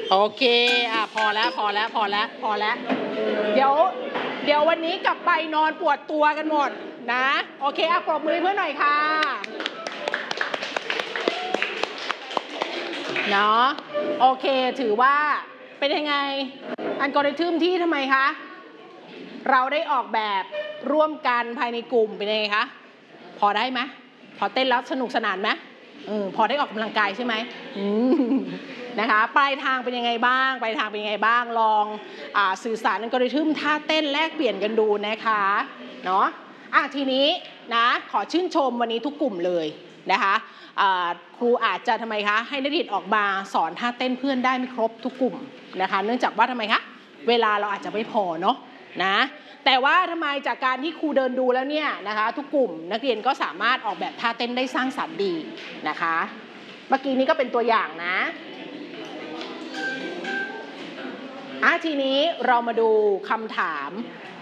โอเคพอแล้วเดี๋ยววันนี้กลับไปนอนปวดตัวกันหมดนะโอเคปรบมือเพื่อนหน่อยค่ะเนาะโอเคถือว่าเป็นยังไงอัลกอริทึมที่ทำไมคะเราได้ออกแบบร่วมกันภายในกลุ่มเป็นยังไงคะพอได้ไหมพอเต้นแล้วสนุกสนานไหมพอได้ออกกำลังกายใช่ไหมนะคะปลายทางเป็นยังไงบ้างลองสื่อสารอัลกอริทึมท่าเต้นแลกเปลี่ยนกันดูนะคะเนาะทีนี้นะขอชื่นชมวันนี้ทุกกลุ่มเลยนะคะครูอาจจะทำไมคะให้นักเรียนออกมาสอนท่าเต้นเพื่อนได้ไม่ครบทุกกลุ่มนะคะเนื่องจากว่าทำไมคะเวลาเราอาจจะไม่พอเนาะนะแต่ว่าทำไมจากการที่ครูเดินดูแล้วเนี่ยนะคะทุกกลุ่มนักเรียนก็สามารถออกแบบท่าเต้นได้สร้างสรรค์ดีนะคะเมื่อกี้นี้ก็เป็นตัวอย่างนะทีนี้เรามาดูคำถาม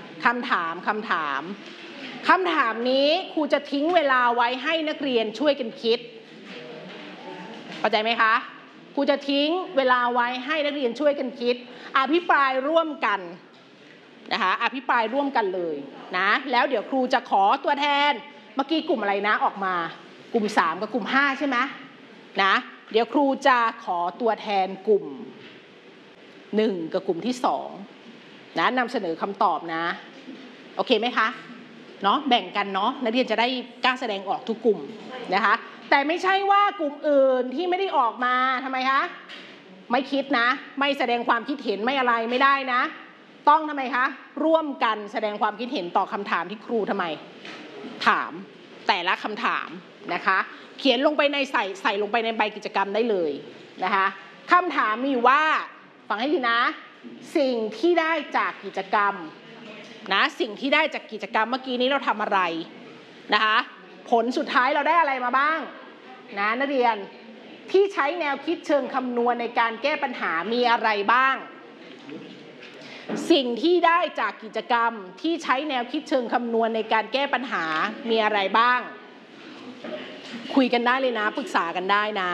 นี้ครูจะทิ้งเวลาไว้ให้นักเรียนช่วยกันคิดเข้าใจไหมคะครูจะทิ้งเวลาไว้ให้นักเรียนช่วยกันคิดอภิปรายร่วมกันนะคะอภิปรายร่วมกันเลยนะแล้วเดี๋ยวครูจะขอตัวแทนเมื่อกี้กลุ่มอะไรนะออกมากลุ่ม3กับกลุ่ม5ใช่ไหมนะเดี๋ยวครูจะขอตัวแทนกลุ่ม1กับกลุ่มที่2นะนำเสนอคำตอบนะโอเคไหมคะเนาะแบ่งกันเนาะนักเรียนจะได้กล้าแสดงออกทุกกลุ่มนะคะแต่ไม่ใช่ว่ากลุ่มอื่นที่ไม่ได้ออกมาทำไมคะไม่คิดนะไม่แสดงความคิดเห็นไม่อะไรไม่ได้นะต้องทำไมคะร่วมกันแสดงความคิดเห็นต่อคำถามที่ครูทำไมถามแต่ละคำถามนะคะเขียนลงไปในใส่ลงไปในใบกิจกรรมได้เลยนะคะคำถามมีอยู่ว่าฟังให้ดีนะสิ่งที่ได้จากกิจกรรมนะสิ่งที่ได้จากกิจกรรมเมื่อกี้นี้เราทำอะไรนะคะผลสุดท้ายเราได้อะไรมาบ้างนะนักเรียนที่ใช้แนวคิดเชิงคำนวณในการแก้ปัญหามีอะไรบ้างสิ่งที่ได้จากกิจกรรมที่ใช้แนวคิดเชิงคำนวณในการแก้ปัญหามีอะไรบ้างคุยกันได้เลยนะปรึกษากันได้นะ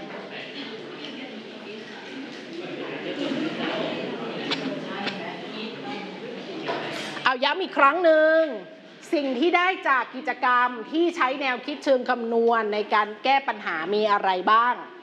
เอาย้ำอีกครั้งหนึ่งสิ่งที่ได้จากกิจกรรมที่ใช้แนวคิดเชิงคำนวณในการแก้ปัญหามีอะไรบ้าง